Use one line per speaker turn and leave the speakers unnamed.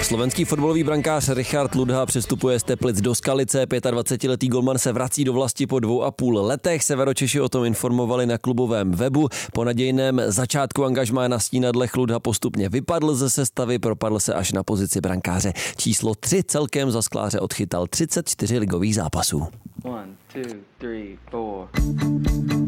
Slovenský fotbalový brankář Richard Ludha přestupuje z Teplic do Skalice. 25letý golman se vrací do vlasti po 2,5 letech. Severočeši o tom informovali na klubovém webu. Po nadějném začátku angažmá na Stínadlech Ludha postupně vypadl ze sestavy, propadl se až na pozici brankáře číslo 3. Celkem za Skláře odchytal 34 ligových zápasů.
1, 2, 3, 4